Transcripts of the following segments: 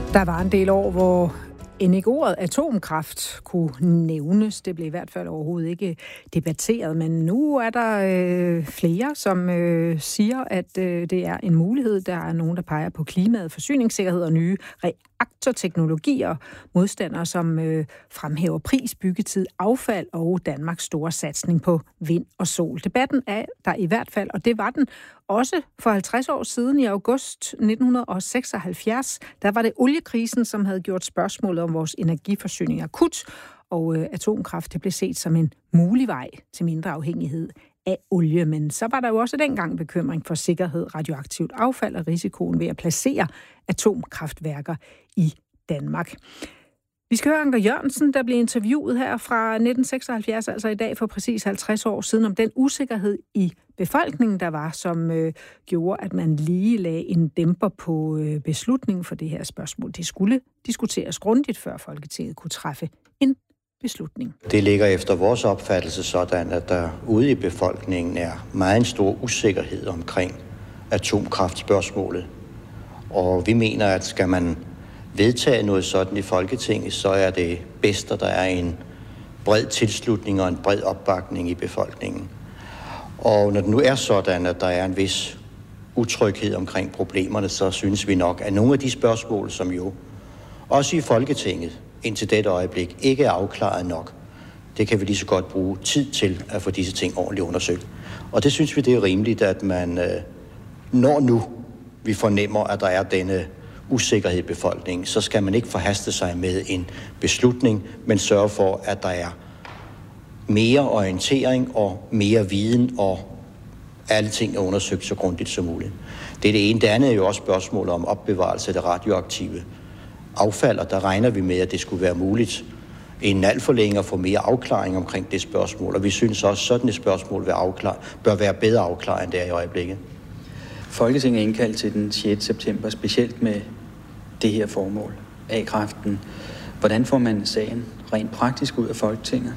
Der var en del år, hvor end ikke ordet atomkraft kunne nævnes. Det blev i hvert fald overhovedet ikke debatteret, men nu er der flere, som siger, at det er en mulighed. Der er nogen, der peger på klimaet, forsyningssikkerhed og nye reaktorteknologier. Modstandere, som fremhæver pris, byggetid, affald og Danmarks store satsning på vind og sol. Debatten er der i hvert fald, og det var den også for 50 år siden i august 1976. Der var det oliekrisen, som havde gjort spørgsmålet om vores energiforsyning akut, og atomkraft det blev set som en mulig vej til mindre afhængighed af olie. Men så var der jo også dengang bekymring for sikkerhed, radioaktivt affald og risikoen ved at placere atomkraftværker i Danmark. Vi skal høre Anker Jørgensen, der blev interviewet her fra 1976, altså i dag for præcis 50 år siden, om den usikkerhed i befolkningen, der var, som gjorde, at man lige lagde en dæmper på beslutningen for det her spørgsmål. Det skulle diskuteres grundigt, før Folketinget kunne træffe en beslutning. Det ligger efter vores opfattelse sådan, at der ude i befolkningen er meget en stor usikkerhed omkring atomkraftspørgsmålet. Og vi mener, at skal man vedtage noget sådan i Folketinget, så er det bedst, at der er en bred tilslutning og en bred opbakning i befolkningen. Og når det nu er sådan, at der er en vis utryghed omkring problemerne, så synes vi nok, at nogle af de spørgsmål, som jo også i Folketinget indtil dette øjeblik ikke er afklaret nok, det kan vi lige så godt bruge tid til at få disse ting ordentligt undersøgt. Og det synes vi, det er rimeligt, at man, når nu vi fornemmer, at der er denne usikkerhed i befolkningen, så skal man ikke forhaste sig med en beslutning, men sørge for, at der er mere orientering og mere viden, og alle ting er undersøgt så grundigt som muligt. Det er det ene. Det andet er jo også spørgsmålet om opbevarelse af det radioaktive affald, og der regner vi med, at det skulle være muligt inden alt for længe at få mere afklaring omkring det spørgsmål, og vi synes også, at sådan et spørgsmål bør være bedre afklaret, end det er i øjeblikket. Folketinget er indkaldt til den 6. september, specielt med det her formål, A-kraften. Hvordan får man sagen rent praktisk ud af Folketinget?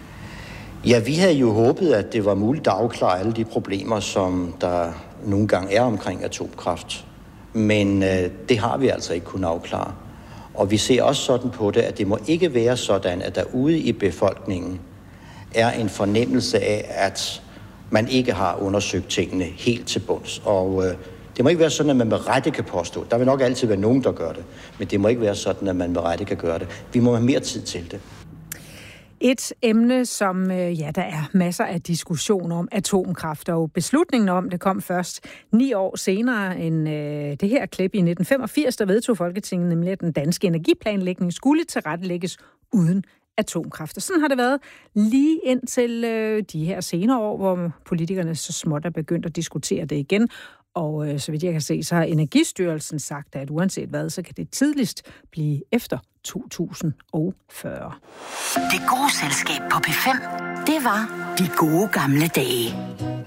Ja, vi havde jo håbet, at det var muligt at afklare alle de problemer, som der nogle gange er omkring atomkraft. Men det har vi altså ikke kunnet afklare. Og vi ser også sådan på det, at det må ikke være sådan, at der ude i befolkningen er en fornemmelse af, at man ikke har undersøgt tingene helt til bunds. Og det må ikke være sådan, at man med rette kan påstå. Der vil nok altid være nogen, der gør det. Men det må ikke være sådan, at man med rette kan gøre det. Vi må have mere tid til det. Et emne, som der er masser af diskussioner om, atomkraft, og beslutningen om det kom først 9 år senere end det her klip i 1985, der vedtog Folketinget nemlig, at den danske energiplanlægning skulle tilrettelægges uden atomkraft. Og sådan har det været lige indtil de her senere år, hvor politikerne så småt er begyndt at diskutere det igen. Og så vidt jeg kan se, så har Energistyrelsen sagt, at uanset hvad, så kan det tidligst blive efter 2040. Det gode selskab på P5, det var de gode gamle dage.